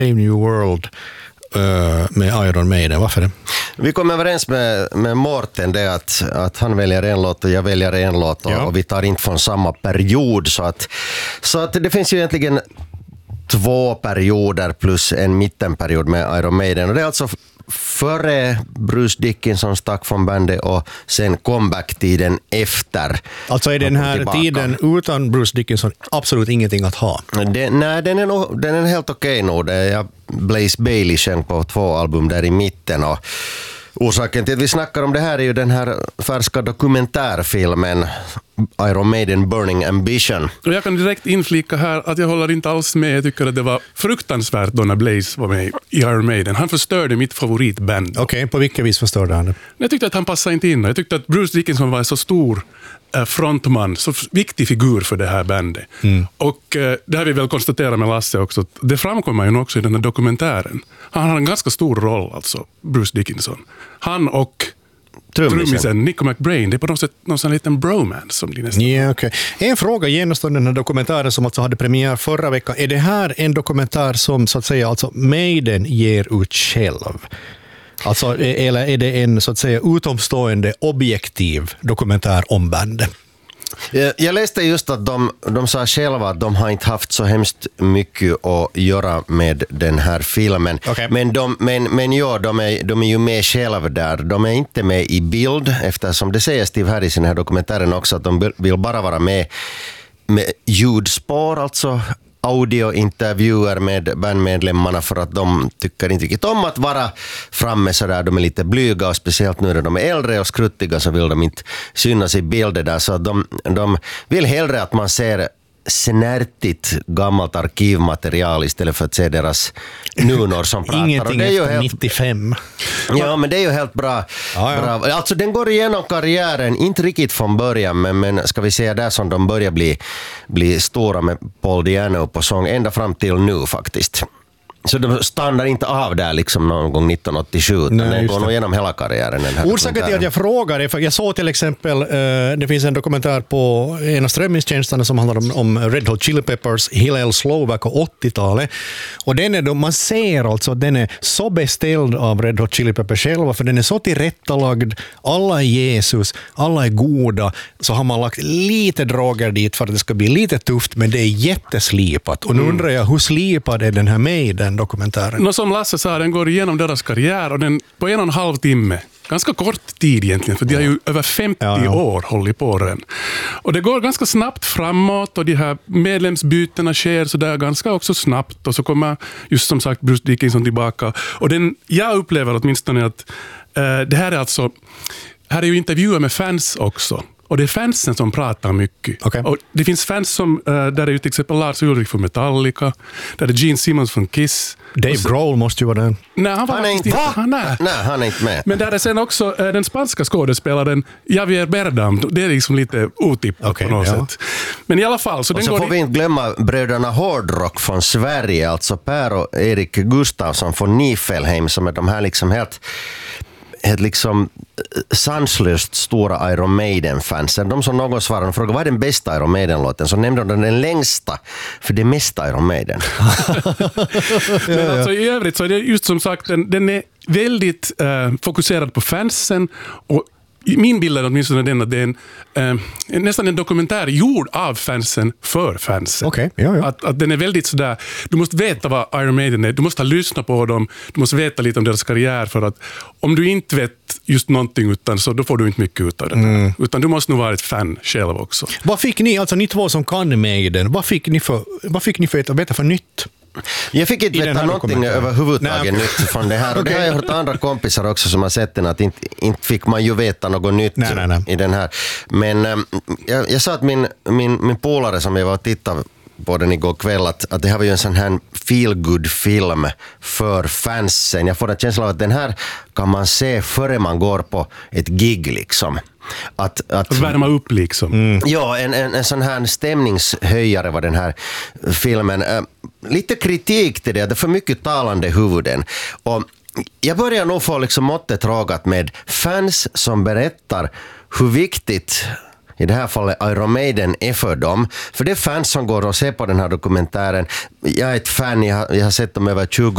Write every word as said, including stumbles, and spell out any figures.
Brave New World uh, med Iron Maiden. Varför det? Vi kom överens med, med Mårten det att, att han väljer en låt och jag väljer en låt och, ja. och vi tar inte från samma period. Så att, så att det finns ju egentligen två perioder plus en mittenperiod med Iron Maiden. Och det är alltså före Bruce Dickinson stack från bandet och sen comeback-tiden efter. Alltså är den här tillbaka. Tiden utan Bruce Dickinson absolut ingenting att ha? Det, nej, den är, nog, den är helt okej nog. Det är Blaze Bayley sjöng på två album där i mitten och orsaken till att vi snackar om det här är ju den här färska dokumentärfilmen Iron Maiden Burning Ambition. Och jag kan direkt inflika här att jag håller inte alls med. Jag tycker att det var fruktansvärt då när Blaze var med i Iron Maiden. Han förstörde mitt favoritband. Okej, okay, på vilket vis förstörde han det? Jag tyckte att han passade inte in. Jag tyckte att Bruce Dickinson var en så stor frontman, så viktig figur för det här bandet. Mm. Och eh, det har vi väl konstaterat med Lasse också. Det framkommer ju också i den här dokumentären. Han har en ganska stor roll, alltså Bruce Dickinson. Han och trummisen Nico McBrain, det är på något sätt någon sån liten bromance som det nästan. Ja, okay. En fråga genast om den här dokumentären som alltså hade premiär förra veckan. Är det här en dokumentär som så att säga alltså Maiden ger ut själv? Alltså, eller är det en så att säga utomstående objektiv dokumentär om bandet? Jag läste just att de, de sa själva att de har inte haft så hemskt mycket att göra med den här filmen. Okay. Men, de, men, men ja, de är, de är ju med själva där. De är inte med i bild eftersom det säger Steve Harris i den här dokumentären också att de vill bara vara med med ljudspår, alltså audiointervjuer med bandmedlemmarna för att de tycker inte riktigt om att vara framme så där. De är lite blyga och speciellt nu när de är äldre och skruttiga så vill de inte synas i bilder där. Så de, de vill hellre att man ser snärtigt gammalt arkivmaterial istället för att se deras nunor som pratar. Ingenting det är ju efter helt, nittiofem. Ja, men det är ju helt bra, ja, ja. bra. Alltså den går igenom karriären, inte riktigt från början, men, men ska vi säga där som de börjar bli, bli stora med Paul Di'Anno på sång, ända fram till nu faktiskt. Så de stannar inte av där liksom någon gång nittonhundraåttiosju. Nej, den går nog igenom hela karriären. Orsaken till att jag frågar är för jag såg till exempel, uh, det finns en dokumentär på en av strömningstjänsterna som handlar om, om Red Hot Chili Peppers, Hillel Slovak och åttiotalet. Och den är då, man ser alltså att den är så beställd av Red Hot Chili Peppers själva, för den är så tillrättalagd. Alla är Jesus, alla är goda. Så har man lagt lite droger dit för att det ska bli lite tufft, men det är jätteslipat. Och nu undrar jag, hur slipad är den här Maiden dokumentären? Nå, som Lasse sa, den går igenom deras karriär och den på en och en halv timme. Ganska kort tid egentligen, för de har ju över femtio ja, ja. år hållit på den. Och det går ganska snabbt framåt och de här medlemsbytena sker så där ganska också snabbt och så kommer just som sagt Bruce Dickinson tillbaka. Och den, jag upplever åtminstone att äh, det här är alltså, här är ju intervjuer med fans också. Och det är fansen som pratar mycket. Okay. Och det finns fans som, uh, där är ju till exempel Lars Ulrich från Metallica, där är Gene Simmons från Kiss. Dave så, Grohl måste ju vara den. Nej, han, var han, är inte, inte, han, är. Nej, han är inte med. Men där är sen också uh, den spanska skådespelaren Javier Bardem. Det är liksom lite otippat okay, på något ja. sätt. Men i alla fall. Så och den så går får vi inte glömma bröderna Hårdrock från Sverige, alltså Per och Erik Gustafsson från Nifelheim, som är de här liksom helt... ett liksom sanslöst stora Iron Maiden-fansen. De som någon svarade och frågade vad är den bästa Iron Maiden-låten, så nämnde de den längsta för det mesta Iron Maiden. Men alltså i övrigt så är det just som sagt, den, den är väldigt uh, fokuserad på fansen och min bild är åtminstone den att det är en, eh, nästan en dokumentär gjord av fansen för fansen. Okay, ja, ja. Att, att den är väldigt sådär, du måste veta vad Iron Maiden är, du måste ha lyssnat på dem, du måste veta lite om deras karriär, för att om du inte vet just någonting utan så då får du inte mycket ut av det. Mm. Utan du måste nog vara ett fan själv också. Vad fick ni, alltså ni två som kan Maiden, vad fick ni för, vad fick ni för att veta för nytt? Jag fick inte veta någonting överhuvudtaget nytt från det här. Och okay. Det har jag hört andra kompisar också som har sett den, att inte, inte fick man ju veta något nytt nej, nej, nej. i den här. Men ähm, jag, jag sa att min, min, min polare som jag var och tittade på den igår kväll, att, att det här var ju en sån här feel-good-film för fansen. Jag får en känsla av att den här kan man se före man går på ett gig liksom. Att, att, att värma upp liksom. Mm. Ja, en, en, en sån här stämningshöjare var den här filmen. Uh, lite kritik till det, det är för mycket talande huvuden. Och jag börjar nog få liksom måttet rågat med fans som berättar hur viktigt i det här fallet Iron Maiden är för dem. För det är fans som går och ser på den här dokumentären. Jag är ett fan, jag har, jag har sett dem över tjugo